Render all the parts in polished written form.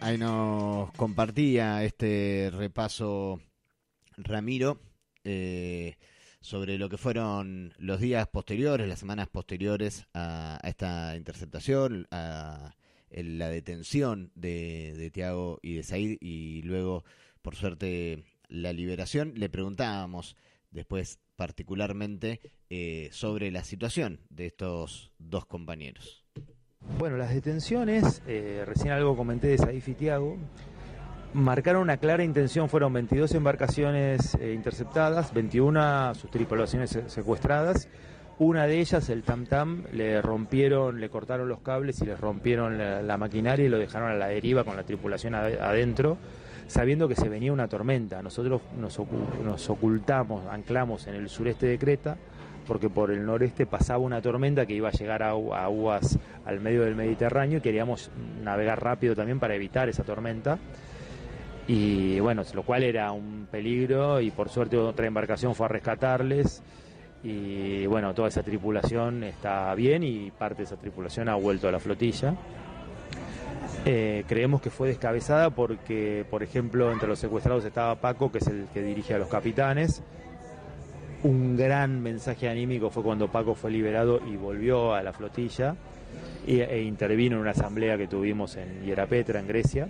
Ahí nos compartía este repaso Ramiro sobre lo que fueron los días posteriores, las semanas posteriores a esta interceptación, a la detención de Thiago y de Said y luego, por suerte, la liberación. Le preguntábamos después particularmente sobre la situación de estos dos compañeros. Bueno, las detenciones, recién algo comenté de Saif y Thiago, marcaron una clara intención. Fueron 22 embarcaciones interceptadas, 21 sus tripulaciones secuestradas. Una de ellas, el Tam Tam, le cortaron los cables y les rompieron la maquinaria y lo dejaron a la deriva con la tripulación adentro, sabiendo que se venía una tormenta. Nosotros nos ocultamos, anclamos en el sureste de Creta, porque por el noreste pasaba una tormenta que iba a llegar a aguas al medio del Mediterráneo y queríamos navegar rápido también para evitar esa tormenta. Y bueno, lo cual era un peligro, y por suerte otra embarcación fue a rescatarles y bueno, toda esa tripulación está bien y parte de esa tripulación ha vuelto a la flotilla. Creemos que fue descabezada porque, por ejemplo, entre los secuestrados estaba Paco, que es el que dirige a los capitanes. Un gran mensaje anímico fue cuando Paco fue liberado y volvió a la flotilla e intervino en una asamblea que tuvimos en Hierapetra, en Grecia.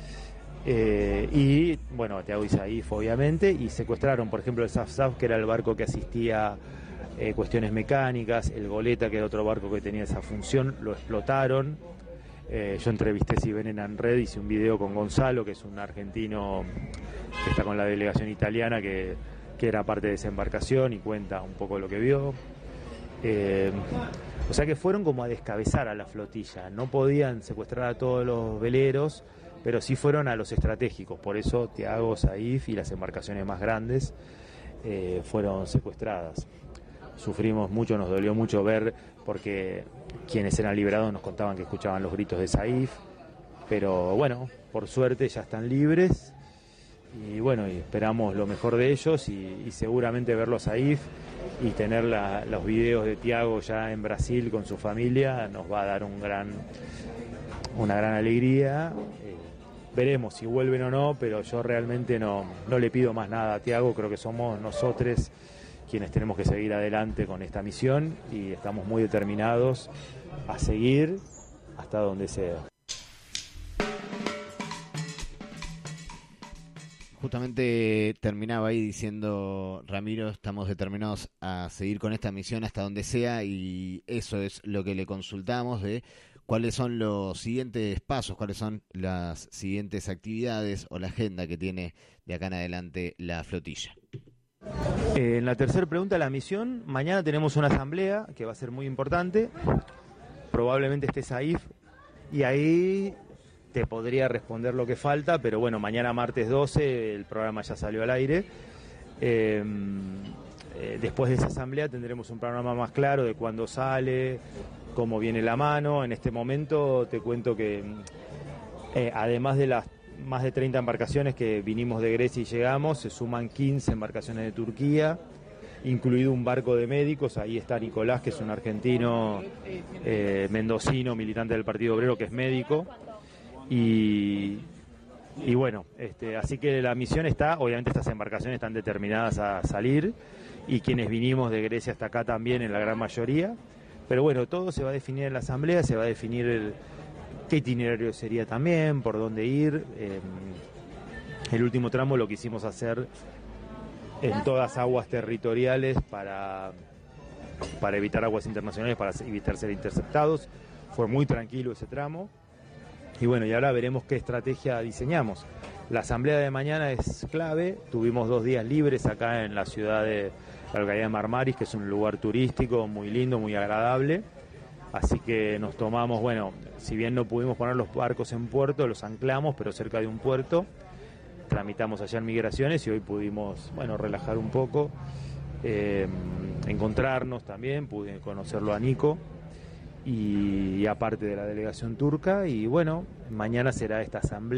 Y bueno, Thiago y Saif obviamente, y secuestraron, por ejemplo, el Saf, que era el barco que asistía cuestiones mecánicas, el Goleta, que era otro barco que tenía esa función, lo explotaron. Yo entrevisté Sibenen en Red, hice un video con Gonzalo, que es un argentino que está con la delegación italiana, que era parte de esa embarcación y cuenta un poco lo que vio. O sea que fueron como a descabezar a la flotilla. No podían secuestrar a todos los veleros, pero sí fueron a los estratégicos. Por eso Thiago, Saif y las embarcaciones más grandes fueron secuestradas. Sufrimos mucho, nos dolió mucho ver, porque quienes eran liberados nos contaban que escuchaban los gritos de Saif, pero bueno, por suerte ya están libres. Y bueno, y esperamos lo mejor de ellos y seguramente verlo a Saif y tener los videos de Thiago ya en Brasil con su familia nos va a dar una gran alegría. Veremos si vuelven o no, pero yo realmente no le pido más nada a Thiago. Creo que somos nosotros quienes tenemos que seguir adelante con esta misión y estamos muy determinados a seguir hasta donde sea. Justamente terminaba ahí diciendo Ramiro, estamos determinados a seguir con esta misión hasta donde sea, y eso es lo que le consultamos, de cuáles son los siguientes pasos, cuáles son las siguientes actividades o la agenda que tiene de acá en adelante la flotilla. En la tercera pregunta, la misión, mañana tenemos una asamblea que va a ser muy importante, probablemente esté Saif, y ahí te podría responder lo que falta, pero bueno, mañana martes 12 el programa ya salió al aire. Después de esa asamblea tendremos un programa más claro de cuándo sale, cómo viene la mano. En este momento te cuento que además de las más de 30 embarcaciones que vinimos de Grecia y llegamos, se suman 15 embarcaciones de Turquía, incluido un barco de médicos. Ahí está Nicolás, que es un argentino mendocino, militante del Partido Obrero, que es médico. Y bueno, así que la misión está, obviamente estas embarcaciones están determinadas a salir, y quienes vinimos de Grecia hasta acá también en la gran mayoría, pero bueno, todo se va a definir en la asamblea, se va a definir qué itinerario sería también, por dónde ir. El último tramo lo quisimos hacer en todas aguas territoriales para evitar aguas internacionales, para evitar ser interceptados. Fue muy tranquilo ese tramo. Y bueno, y ahora veremos qué estrategia diseñamos. La asamblea de mañana es clave. Tuvimos 2 días libres acá en la ciudad de la localidad de Marmaris, que es un lugar turístico muy lindo, muy agradable. Así que nos tomamos, bueno, si bien no pudimos poner los barcos en puerto, los anclamos, pero cerca de un puerto. Tramitamos allá en migraciones y hoy pudimos, bueno, relajar un poco, encontrarnos también, pude conocerlo a Nico. Y aparte de la delegación turca, y bueno, mañana será esta asamblea.